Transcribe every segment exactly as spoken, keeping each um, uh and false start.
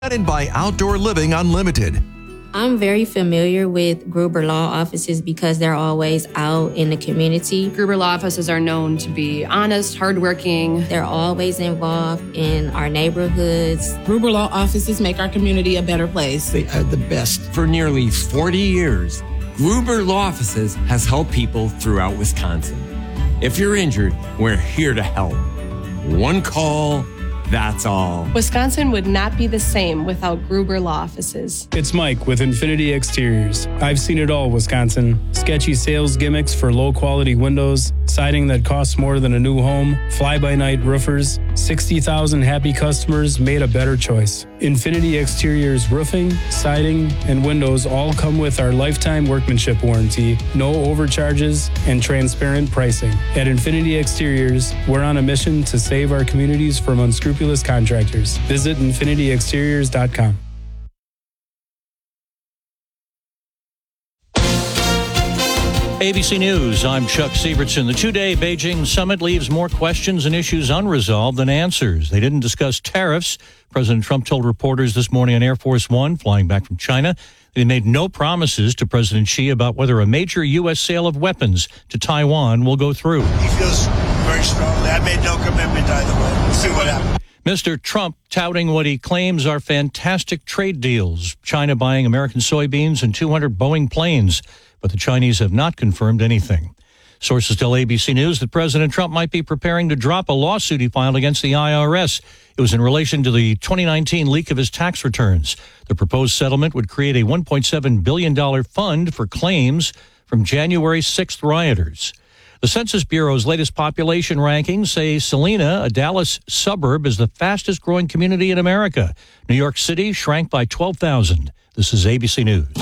Presented by Outdoor Living Unlimited. I'm very familiar with Gruber Law Offices because they're always out in the community. Gruber Law Offices are known to be honest, hardworking. They're always involved in our neighborhoods. Gruber Law Offices make our community a better place. They are the best. For nearly forty years, Gruber Law Offices has helped people throughout Wisconsin. If you're injured, we're here to help. One call, that's all. Wisconsin would not be the same without Gruber Law Offices. It's Mike with Infinity Exteriors. I've seen it all, Wisconsin. Sketchy sales gimmicks for low-quality windows, siding that costs more than a new home, fly-by-night roofers. sixty thousand happy customers made a better choice. Infinity Exteriors roofing, siding, and windows all come with our lifetime workmanship warranty, no overcharges, and transparent pricing. At Infinity Exteriors, we're on a mission to save our communities from unscrupulous contractors. Visit infinity exteriors dot com. A B C News, I'm Chuck Sievertson. The two-day Beijing summit leaves more questions and issues unresolved than answers. They didn't discuss tariffs. President Trump told reporters this morning on Air Force One, flying back from China, they made no promises to President Xi about whether a major U S sale of weapons to Taiwan will go through. He feels very strongly. I made no commitment either way. We'll see what happens. Mister Trump touting what he claims are fantastic trade deals. China buying American soybeans and two hundred Boeing planes. But the Chinese have not confirmed anything. Sources tell A B C News that President Trump might be preparing to drop a lawsuit he filed against the I R S. It was in relation to the twenty nineteen leak of his tax returns. The proposed settlement would create a one point seven billion dollars fund for claims from January sixth rioters. The Census Bureau's latest population rankings say Salina, a Dallas suburb, is the fastest growing community in America. New York City shrank by twelve thousand. This is A B C News.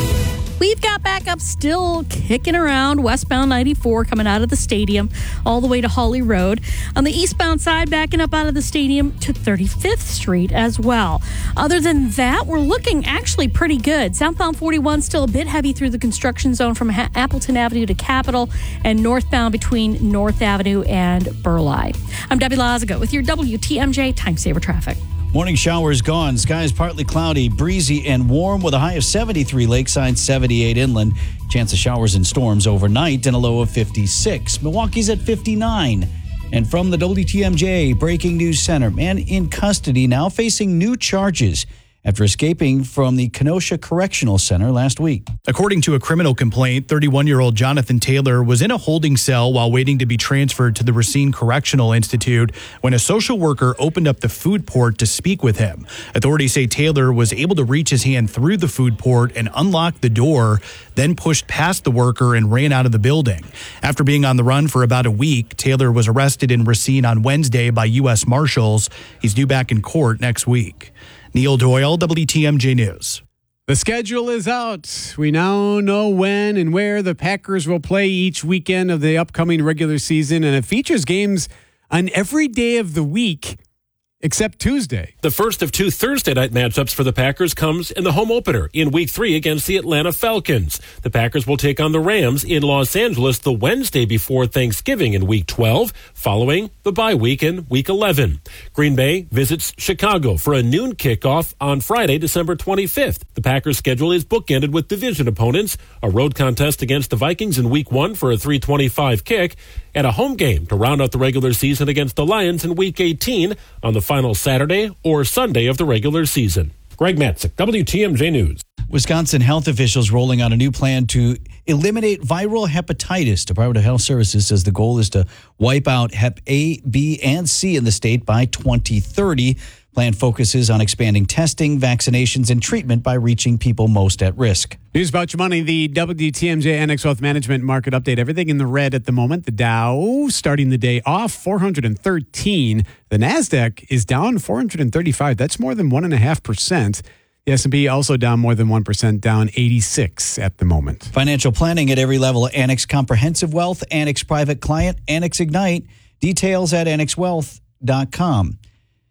We've got backup still kicking around westbound ninety-four coming out of the stadium all the way to Hawley Road. On the eastbound side, backing up out of the stadium to thirty-fifth Street as well. Other than that, we're looking actually pretty good. Southbound forty-one still a bit heavy through the construction zone from ha- Appleton Avenue to Capitol and northbound between North Avenue and Burleigh. I'm Debbie Lazago with your W T M J Time Saver Traffic. Morning showers gone. Skies partly cloudy, breezy, and warm with a high of seventy-three lakeside, seventy-eight inland. Chance of showers and storms overnight and a low of fifty-six. Milwaukee's at fifty-nine. And from the W T M J Breaking News Center, man in custody now facing new charges after escaping from the Kenosha Correctional Center last week. According to a criminal complaint, thirty-one-year-old Jonathan Taylor was in a holding cell while waiting to be transferred to the Racine Correctional Institute when a social worker opened up the food port to speak with him. Authorities say Taylor was able to reach his hand through the food port and unlock the door, then pushed past the worker and ran out of the building. After being on the run for about a week, Taylor was arrested in Racine on Wednesday by U S Marshals. He's due back in court next week. Neil Doyle, W T M J News. The schedule is out. We now know when and where the Packers will play each weekend of the upcoming regular season, and it features games on every day of the week except Tuesday. The first of two Thursday night matchups for the Packers comes in the home opener in week three against the Atlanta Falcons. The Packers will take on the Rams in Los Angeles the Wednesday before Thanksgiving in week twelve, following the bye week in week eleven. Green Bay visits Chicago for a noon kickoff on Friday, December twenty-fifth. The Packers' schedule is bookended with division opponents, a road contest against the Vikings in week one for a three twenty-five kick, and a home game to round out the regular season against the Lions in week eighteen on the final Saturday or Sunday of the regular season. Greg Matzik, W T M J News. Wisconsin health officials rolling out a new plan to eliminate viral hepatitis. Department of Health Services says the goal is to wipe out Hep A, B, and C in the state by twenty thirty. Plan focuses on expanding testing, vaccinations, and treatment by reaching people most at risk. News about your money, the W T M J Annex Wealth Management market update. Everything in the red at the moment. The Dow starting the day off four hundred thirteen. The NASDAQ is down four hundred thirty-five. That's more than one point five percent. The S and P also down more than one percent, down eighty-six at the moment. Financial planning at every level. Annex Comprehensive Wealth, Annex Private Client, Annex Ignite. Details at annex wealth dot com.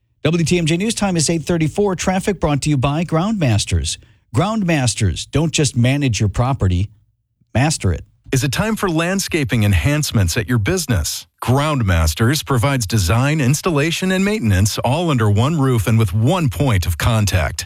W T M J News Time is eight thirty-four. Traffic brought to you by Groundmasters. Groundmasters, don't just manage your property, master it. Is it time for landscaping enhancements at your business? Groundmasters provides design, installation, and maintenance all under one roof and with one point of contact.